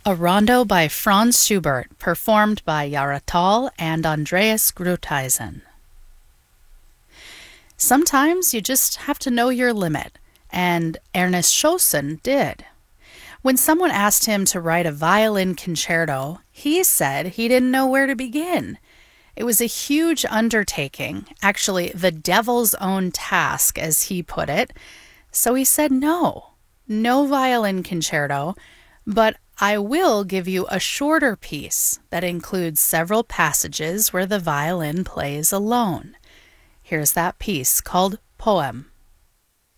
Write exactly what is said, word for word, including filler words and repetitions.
A rondo by Franz Schubert, performed by Yara Tal and Andreas Grutheisen. Sometimes you just have to know your limit, and Ernest Schossen did. When someone asked him to write a violin concerto, he said he didn't know where to begin. It was a huge undertaking, actually the devil's own task, as he put it. So he said no, no violin concerto, but I will give you a shorter piece that includes several passages where the violin plays alone. Here's that piece called Poem.